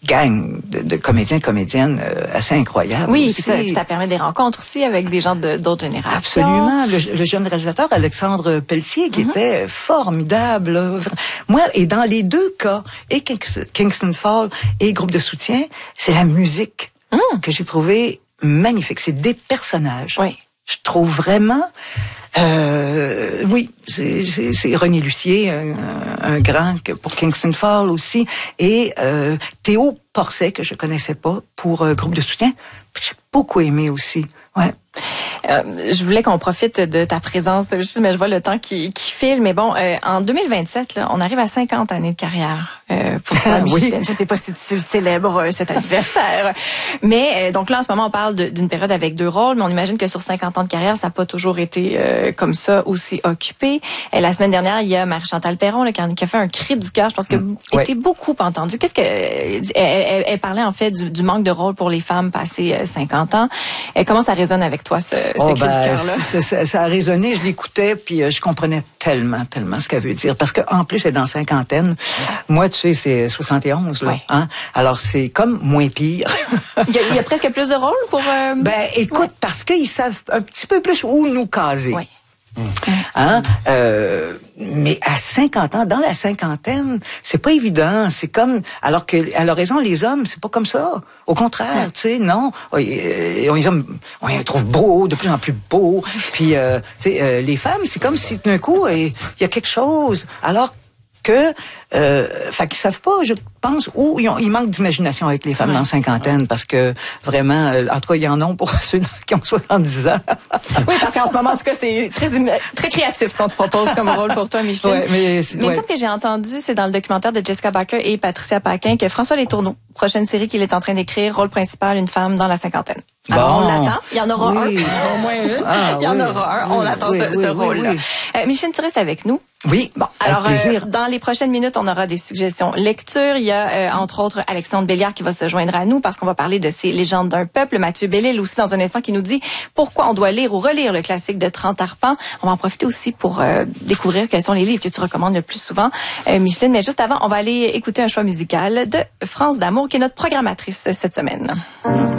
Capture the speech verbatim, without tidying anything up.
gang de, de comédiens, comédiennes euh, assez incroyables. Oui, aussi. ça, ça permet des rencontres aussi avec des gens de, d'autres générations. Absolument. Le, le jeune réalisateur Alexandre Pelletier, qui mm-hmm. était formidable. Moi, et dans les deux cas, et Kingston Fall et Groupe de soutien, c'est la musique mm. que j'ai trouvée magnifique. C'est des personnages. Oui. Je trouve vraiment... Euh, oui, c'est, c'est, c'est René Lucier, un, un grand pour Kingston Fall aussi, et euh, Théo Porcet, que je connaissais pas, pour euh, Groupe de soutien, que j'ai beaucoup aimé aussi. Ouais. Euh, je voulais qu'on profite de ta présence, mais je vois le temps qui, qui file. Mais bon, euh, en deux mille vingt-sept, là, on arrive à cinquante années de carrière euh, pour toi, Micheline. Oui. Je sais pas si tu célèbres euh, cet anniversaire. Mais euh, donc là, en ce moment, on parle de, d'une période avec deux rôles, mais on imagine que sur cinquante ans de carrière, ça n'a pas toujours été euh, comme ça, aussi occupé. Et la semaine dernière, il y a Marie-Chantal Perron là, qui, a, qui a fait un cri du cœur. Je pense qu'elle a ouais. été beaucoup entendue. Qu'est-ce que elle, elle, elle parlait en fait du, du manque de rôle pour les femmes passées euh, cinquante ans. Et comment ça résonne avec toi, ce, ce oh, cri ben, du cœur-là? Ça, ça, ça a résonné, je l'écoutais, puis euh, je comprenais tellement, tellement ce qu'elle veut dire. Parce qu'en plus, elle est dans cinquantaine. Moi, tu sais, c'est soixante et onze, là. Ouais. Hein? Alors, c'est comme moins pire. il, y a, il y a presque plus de rôles pour... Euh... Ben, écoute, ouais. parce qu'ils savent un petit peu plus où nous caser. Oui. Hein? Euh, mais à cinquante ans, dans la cinquantaine, c'est pas évident. C'est comme, alors que, elle a raison, les hommes, c'est pas comme ça. Au contraire, ouais. tu sais, non. Les hommes, on les trouve beaux, de plus en plus beaux. Puis, euh, tu sais, euh, les femmes, c'est comme si d'un coup, il y a quelque chose. Alors que, euh, fait qu'ils savent pas, je pense, ou ils, ont, ils manquent d'imagination avec les femmes ouais. dans la cinquantaine, parce que vraiment, euh, en tout cas, il y en a pour ceux qui ont soixante-dix ans. Oui, parce qu'en ce moment, en tout cas, c'est très, très créatif ce qu'on te propose comme rôle pour toi, Micheline. Ouais, mais mais ouais. il me semble que j'ai entendu, c'est dans le documentaire de Jessica Barker et Patricia Paquin, que François Letourneau, prochaine série qu'il est en train d'écrire, rôle principal, une femme dans la cinquantaine. Alors, bon. on l'attend. Il y en aura oui. un. Au moins une. Ah, il y en oui. aura un. On oui, attend oui, ce, oui, ce oui, rôle-là. Oui. Euh, Micheline, tu restes avec nous? Oui. Bon, alors, euh, dans les prochaines minutes, on aura des suggestions lecture. Il y a, euh, entre autres, Alexandre Béliard qui va se joindre à nous parce qu'on va parler de ces légendes d'un peuple. Mathieu Bellil aussi dans un instant qui nous dit pourquoi on doit lire ou relire le classique de Trente Arpents. On va en profiter aussi pour euh, découvrir quels sont les livres que tu recommandes le plus souvent, euh, Micheline. Mais juste avant, on va aller écouter un choix musical de France d'Amour qui est notre programmatrice cette semaine.